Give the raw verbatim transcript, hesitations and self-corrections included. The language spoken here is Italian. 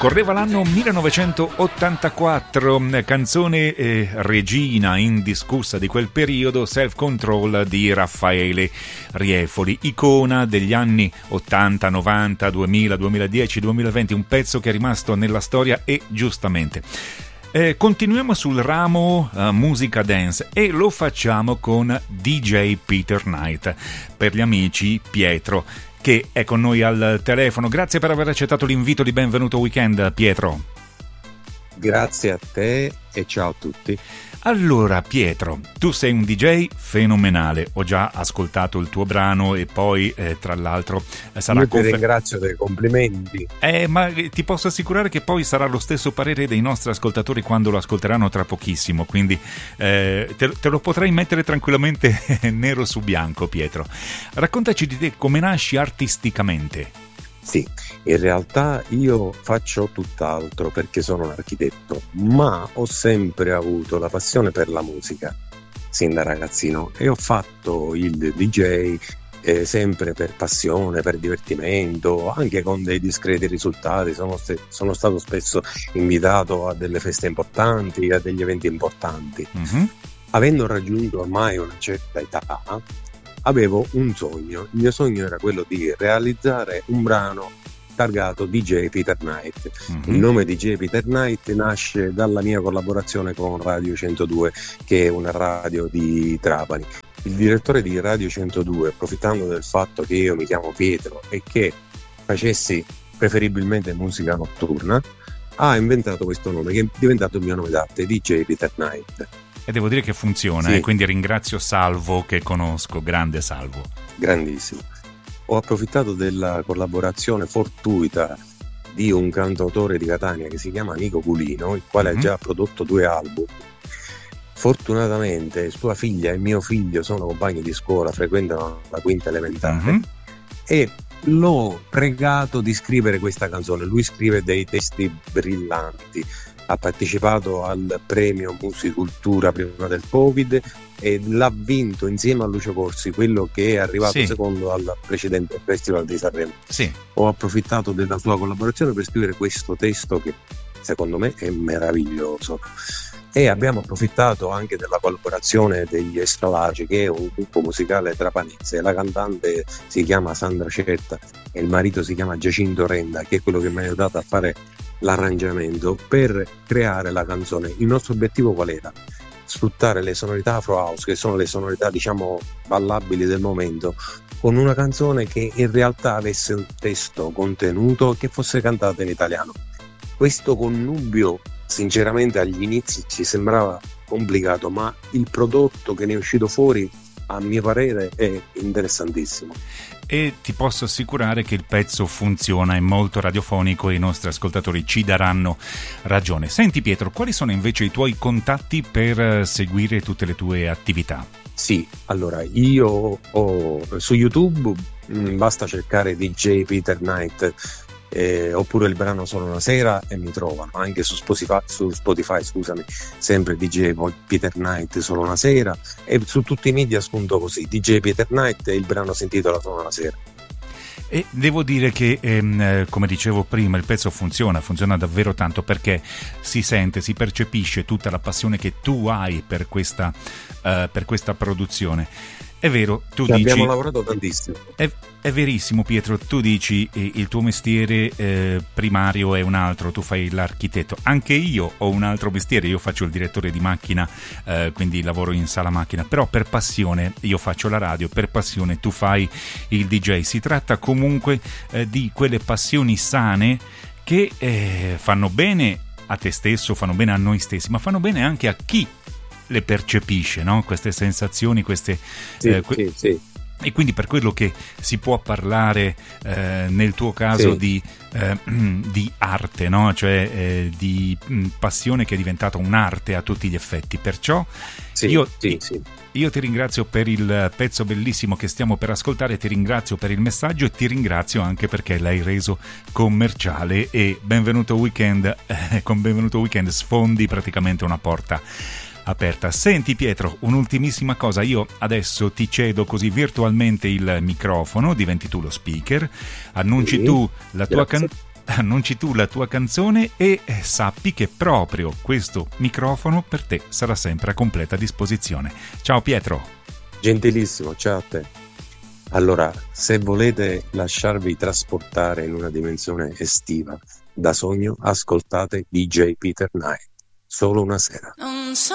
Correva l'anno millenovecentottantaquattro, canzone eh, regina indiscussa di quel periodo, Self Control di Raffaele Riefoli, icona degli anni ottanta, novanta, duemila, duemiladieci, duemilaventi, un pezzo che è rimasto nella storia e giustamente. Eh, continuiamo sul ramo uh, musica dance e lo facciamo con D J Peter Knight, per gli amici Pietro, che è con noi al telefono. Grazie per aver accettato l'invito di Benvenuto Weekend, Pietro. Grazie a te e ciao a tutti. Allora Pietro, tu sei un D J fenomenale, ho già ascoltato il tuo brano e poi eh, tra l'altro sarà Io ti confer- ringrazio dei complimenti. Eh, ma ti posso assicurare che poi sarà lo stesso parere dei nostri ascoltatori quando lo ascolteranno tra pochissimo, quindi eh, te, te lo potrai mettere tranquillamente nero su bianco. Pietro, raccontaci di te, come nasci artisticamente. Sì, in realtà io faccio tutt'altro perché sono un architetto, ma ho sempre avuto la passione per la musica sin da ragazzino e ho fatto il D J eh, sempre per passione, per divertimento, anche con dei discreti risultati. Sono, st- sono stato spesso invitato a delle feste importanti, a degli eventi importanti. Mm-hmm. Avendo raggiunto ormai una certa età, avevo un sogno. Il mio sogno era quello di realizzare un brano targato D J Peter Knight. Mm-hmm. Il nome D J Peter Knight nasce dalla mia collaborazione con Radio centodue, che è una radio di Trapani. Il direttore di Radio centodue, approfittando del fatto che io mi chiamo Pietro e che facessi preferibilmente musica notturna, ha inventato questo nome che è diventato il mio nome d'arte, D J Peter Knight. E devo dire che funziona, sì. E quindi ringrazio Salvo, che conosco, grande Salvo. Grandissimo. Ho approfittato della collaborazione fortuita di un cantautore di Catania che si chiama Nico Culino, il quale mm-hmm. ha già prodotto due album. Fortunatamente sua figlia e mio figlio sono compagni di scuola, frequentano la quinta elementare, mm-hmm. e l'ho pregato di scrivere questa canzone. Lui scrive dei testi brillanti, ha partecipato al premio Musicultura prima del Covid e l'ha vinto insieme a Lucio Corsi, quello che è arrivato sì. secondo al precedente Festival di Sanremo. Sì. Ho approfittato della sua collaborazione per scrivere questo testo che secondo me è meraviglioso, e abbiamo approfittato anche della collaborazione degli Estralagi, che è un gruppo musicale trapanese. La cantante si chiama Sandra Certa e il marito si chiama Giacinto Renda, che è quello che mi ha aiutato a fare l'arrangiamento per creare la canzone. Il nostro obiettivo qual era? Sfruttare le sonorità Afro House, che sono le sonorità diciamo ballabili del momento, con una canzone che in realtà avesse un testo contenuto, che fosse cantata in italiano. Questo connubio sinceramente agli inizi ci sembrava complicato, ma il prodotto che ne è uscito fuori a mio parere è interessantissimo. E ti posso assicurare che il pezzo funziona, è molto radiofonico e i nostri ascoltatori ci daranno ragione. Senti Pietro, quali sono invece i tuoi contatti per seguire tutte le tue attività? Sì, allora io ho su YouTube mh, basta cercare D J Peter Knight eh, oppure il brano Solo una sera e mi trovano. Anche su Spotify, su Spotify scusami, sempre D J Peter Knight Solo una sera, e su tutti i media spunto così D J Peter Knight e il brano si intitola Solo una sera. E devo dire che, ehm, come dicevo prima, il pezzo funziona, funziona davvero tanto, perché si sente, si percepisce tutta la passione che tu hai per questa, uh, per questa produzione. È vero, tu Ci dici... Abbiamo lavorato tantissimo. È, è verissimo Pietro, tu dici eh, il tuo mestiere eh, primario è un altro, tu fai l'architetto. Anche io ho un altro mestiere, io faccio il direttore di macchina, eh, quindi lavoro in sala macchina, però per passione io faccio la radio, per passione tu fai il D J. Si tratta comunque eh, di quelle passioni sane che eh, fanno bene a te stesso, fanno bene a noi stessi, ma fanno bene anche a chi le percepisce, no? Queste sensazioni, queste sì, eh, que- sì, sì. E quindi per quello che si può parlare eh, nel tuo caso sì. di, eh, di arte, no? Cioè eh, di mh, passione che è diventata un'arte a tutti gli effetti. Perciò sì, io, sì, sì. io ti ringrazio per il pezzo bellissimo che stiamo per ascoltare, ti ringrazio per il messaggio e ti ringrazio anche perché l'hai reso commerciale, e Benvenuto Weekend, eh, con Benvenuto Weekend sfondi praticamente una porta aperta. Senti Pietro, un'ultimissima cosa, io adesso ti cedo così virtualmente il microfono, diventi tu lo speaker, annunci sì, tu la tua, can- annunci tu la tua canzone e sappi che proprio questo microfono per te sarà sempre a completa disposizione. Ciao Pietro. Gentilissimo, ciao a te. Allora, se volete lasciarvi trasportare in una dimensione estiva da sogno, ascoltate D J Peter Knight. Solo una sera.